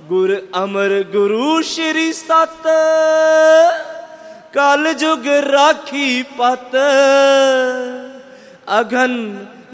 गुर अमर गुरु श्री सत कल जुग राखी पत अघन